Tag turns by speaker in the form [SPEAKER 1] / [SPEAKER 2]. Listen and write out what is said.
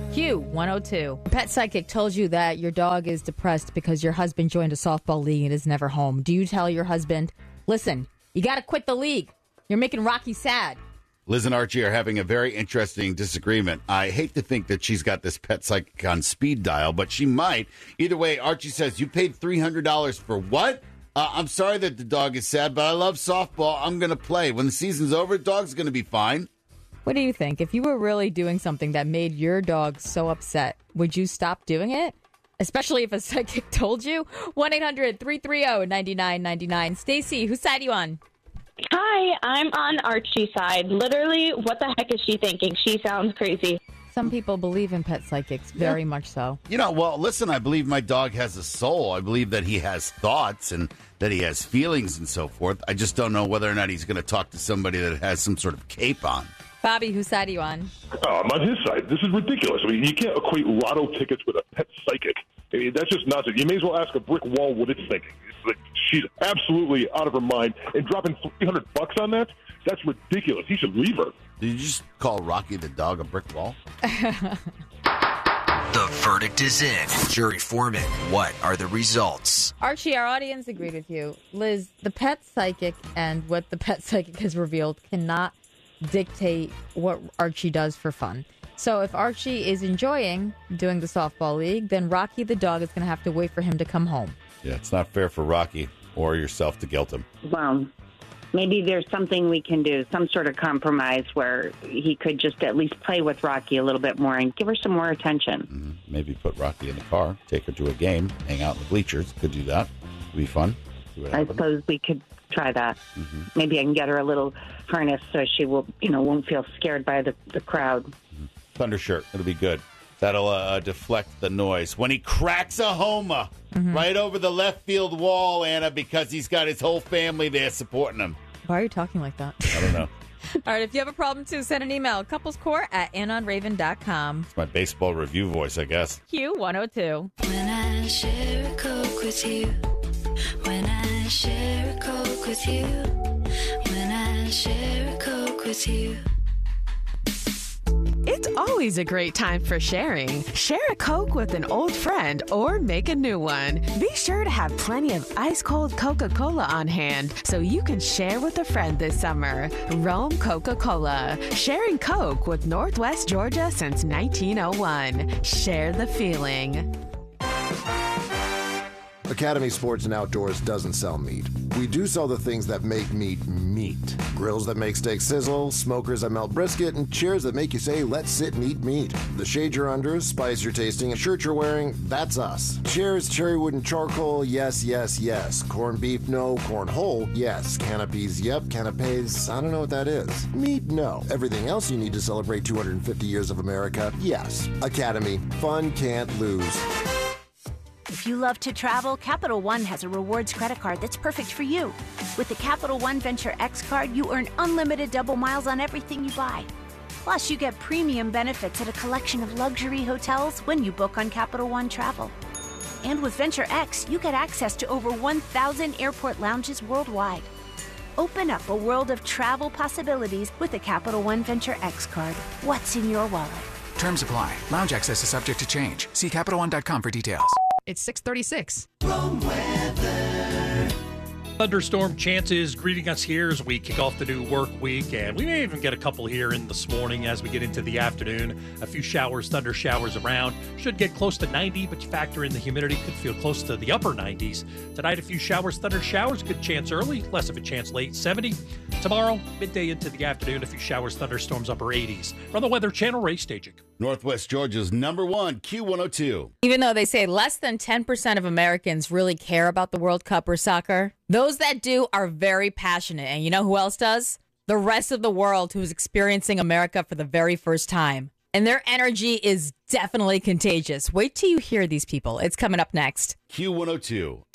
[SPEAKER 1] Q102. A pet psychic told you that your dog is depressed because your husband joined a softball league and is never home. Do you tell your husband, listen, you got to quit the league. You're making Rocky sad.
[SPEAKER 2] Liz and Archie are having a very interesting disagreement. I hate to think that she's got this pet psychic on speed dial, but she might. Either way, Archie says, you paid $300 for what? I'm sorry that the dog is sad, but I love softball. I'm going to play. When the season's over, the dog's going to be fine.
[SPEAKER 1] What do you think? If you were really doing something that made your dog so upset, would you stop doing it? Especially if a psychic told you? 1-800-330-9999. Stacy, whose side are you on?
[SPEAKER 3] Hi, I'm on Archie's side. Literally, what the heck is she thinking? She sounds crazy.
[SPEAKER 1] Some people believe in pet psychics, very much so.
[SPEAKER 2] Well, listen, I believe my dog has a soul. I believe that he has thoughts and that he has feelings and so forth. I just don't know whether or not he's going to talk to somebody that has some sort of cape on.
[SPEAKER 1] Bobby, whose side are you on?
[SPEAKER 4] I'm on his side. This is ridiculous. I mean, you can't equate lotto tickets with a pet psychic. I mean, that's just nonsense. You may as well ask a brick wall what it's thinking. It's like she's absolutely out of her mind, and dropping $300 on that, that's ridiculous. He should leave her.
[SPEAKER 2] Did you just call Rocky the dog a brick wall?
[SPEAKER 5] The verdict is in. Jury foreman, what are the results?
[SPEAKER 1] Archie, our audience agreed with you. Liz, the pet psychic and what the pet psychic has revealed cannot dictate what Archie does for fun. So if Archie is enjoying doing the softball league, then Rocky the dog is going to have to wait for him to come home.
[SPEAKER 2] Yeah, it's not fair for Rocky or yourself to guilt him.
[SPEAKER 6] Well, maybe there's something we can do, some sort of compromise where he could just at least play with Rocky a little bit more and give her some more attention.
[SPEAKER 2] Mm-hmm. Maybe put Rocky in the car, take her to a game, hang out in the bleachers. Could do that. It'd be fun.
[SPEAKER 6] I suppose we could try that.
[SPEAKER 2] Mm-hmm.
[SPEAKER 6] Maybe I can get her a little harness so she will, won't feel scared by the crowd.
[SPEAKER 2] Mm-hmm. Thunder shirt. It'll be good. That'll deflect the noise. When he cracks a homer right over the left field wall, Anna, because he's got his whole family there supporting him.
[SPEAKER 1] Why are you talking like that?
[SPEAKER 2] I don't know.
[SPEAKER 1] All right, if you have a problem, too, send an email. couplescourt@anonraven.com.
[SPEAKER 2] It's my baseball review voice, I guess.
[SPEAKER 1] Q102.
[SPEAKER 7] When I share a Coke with you. When I share a Coke with you. When I share a Coke with you.
[SPEAKER 8] It's always a great time for sharing. Share a Coke with an old friend or make a new one. Be sure to have plenty of ice-cold Coca-Cola on hand so you can share with a friend this summer. Rome Coca-Cola. Sharing Coke with Northwest Georgia since 1901. Share the feeling.
[SPEAKER 9] Academy Sports and Outdoors doesn't sell meat. We do sell the things that make meat meat. Grills that make steak sizzle, smokers that melt brisket, and chairs that make you say, let's sit and eat meat. The shade you're under, spice you're tasting, and shirt you're wearing, that's us. Chairs, cherry wood, and charcoal, yes, yes, yes. Corned beef, no. Corn whole, yes. Canopies, yep. Canapes, I don't know what that is. Meat, no. Everything else you need to celebrate 250 years of America, yes. Academy, fun can't lose.
[SPEAKER 10] If you love to travel, Capital One has a rewards credit card that's perfect for you. With the Capital One Venture X card, you earn unlimited double miles on everything you buy. Plus, you get premium benefits at a collection of luxury hotels when you book on Capital One Travel. And with Venture X, you get access to over 1,000 airport lounges worldwide. Open up a world of travel possibilities with the Capital One Venture X card. What's in your wallet?
[SPEAKER 11] Terms apply. Lounge access is subject to change. See CapitalOne.com for details.
[SPEAKER 12] It's 6:36.
[SPEAKER 13] Thunderstorm chances greeting us here as we kick off the new work week, and we may even get a couple here in this morning as we get into the afternoon. A few showers, thunder showers around. Should get close to 90, but you factor in the humidity, could feel close to the upper 90s. Tonight, a few showers, thunder showers, good chance early, less of a chance late, 70. Tomorrow, midday into the afternoon, a few showers, thunderstorms, upper 80s. From the Weather Channel, Ray Staging.
[SPEAKER 2] Northwest Georgia's number one, Q102.
[SPEAKER 1] Even though they say less than 10% of Americans really care about the World Cup or soccer, those that do are very passionate. And you know who else does? The rest of the world who's experiencing America for the very first time. And their energy is definitely contagious. Wait till you hear these people. It's coming up next.
[SPEAKER 2] Q102.